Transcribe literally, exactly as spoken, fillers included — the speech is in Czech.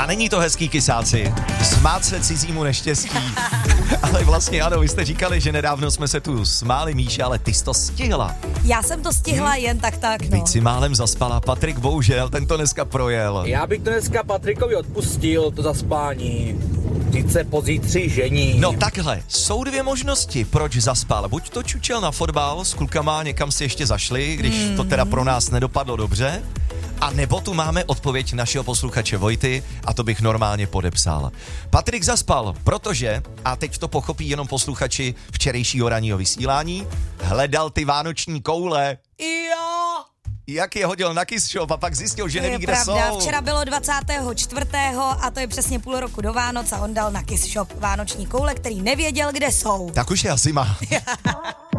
A není to hezký, kysáci, smát se cizímu neštěstí. Ale vlastně ano, vy jste říkali, že nedávno jsme se tu smáli, Míši, ale ty jsi to stihla. Já jsem to stihla hmm. jen tak tak, no. Teď si málem zaspala, Patrik bohužel, ten to dneska projel. Já bych to dneska Patrikovi odpustil, to zaspání. Teď se pozítří žení. No takhle, jsou dvě možnosti, proč zaspal. Buď to čučel na fotbal, s klukama někam si ještě zašli, když hmm. to teda pro nás nedopadlo dobře, a nebo tu máme odpověď našeho posluchače Vojty a to bych normálně podepsal. Patrik zaspal, protože, a teď to pochopí jenom posluchači včerejšího ranního vysílání, hledal ty vánoční koule. Jo! Jak je hodil na Kiss Shop a pak zjistil, že neví, kde pravda. jsou. Včera bylo dvacátého čtvrtého a to je přesně půl roku do Vánoc a on dal na Kiss Shop vánoční koule, který nevěděl, kde jsou. Tak už je asi má.